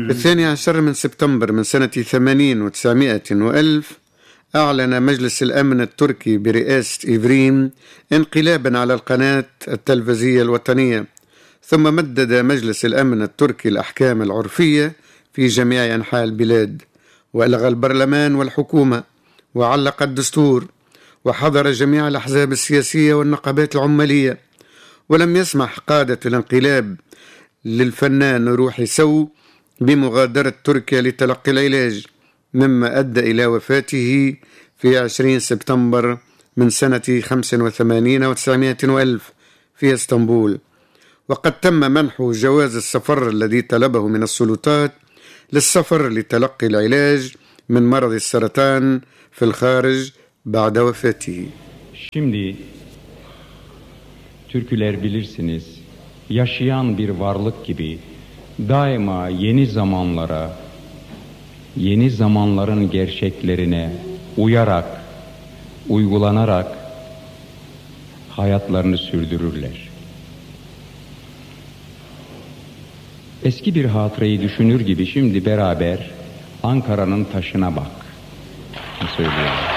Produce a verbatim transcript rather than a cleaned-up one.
في الثاني عشر من سبتمبر من سنة ثمانين وتسعمائة وألف أعلن مجلس الأمن التركي برئاسة إيفريم انقلابا على القناة التلفزية الوطنية، ثم مدد مجلس الأمن التركي الأحكام العرفية في جميع أنحاء البلاد، وألغى البرلمان والحكومة، وعلق الدستور، وحضر جميع الأحزاب السياسية والنقابات العمالية، ولم يسمح قادة الانقلاب للفنان روحي سو بمغادرة تركيا لتلقي العلاج، مما أدى إلى وفاته في عشرين سبتمبر من سنة خمسة وثمانين وتسعمائة وألف في اسطنبول. وقد تم منحه جواز السفر الذي طلبه من السلطات للسفر لتلقي العلاج من مرض السرطان في الخارج بعد وفاته. Şimdi Türküler bilirsiniz, yaşayan bir varlık gibi daima yeni zamanlara, yeni zamanların gerçeklerine uyarak, uygulanarak hayatlarını sürdürürler. Eski bir hatırayı düşünür gibi şimdi beraber Ankara'nın taşına bak söylüyorum.